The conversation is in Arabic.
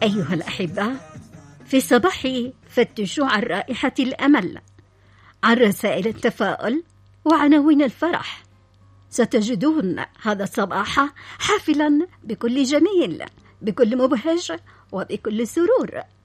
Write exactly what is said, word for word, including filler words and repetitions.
أيها الأحبة، في الصباح فتشوا عن رائحة الأمل، عن رسائل التفاؤل وعناوين الفرح. ستجدون هذا الصباح حافلا بكل جميل، بكل مبهج وبكل سرور.